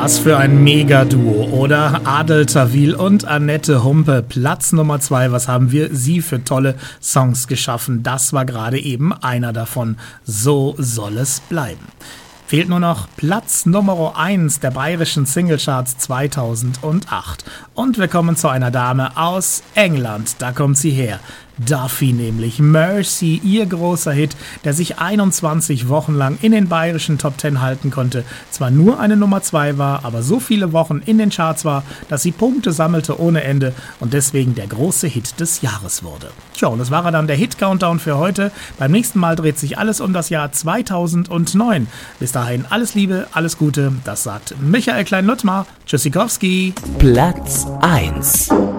Was für ein Mega-Duo, oder? Adel Tawil und Annette Humpe, Platz Nummer 2. Was haben sie für tolle Songs geschaffen? Das war gerade eben einer davon. So soll es bleiben. Fehlt nur noch Platz Nummer 1 der bayerischen Singlecharts 2008. Und wir kommen zu einer Dame aus England. Da kommt sie her. Duffy nämlich. Mercy, ihr großer Hit, der sich 21 Wochen lang in den bayerischen Top 10 halten konnte. Zwar nur eine Nummer 2 war, aber so viele Wochen in den Charts war, dass sie Punkte sammelte ohne Ende und deswegen der große Hit des Jahres wurde. Tja, und das war dann der Hit-Countdown für heute. Beim nächsten Mal dreht sich alles um das Jahr 2009. Bis dahin alles Liebe, alles Gute. Das sagt Michael Klein-Luttmar. Tschüssikowski. Platz 1.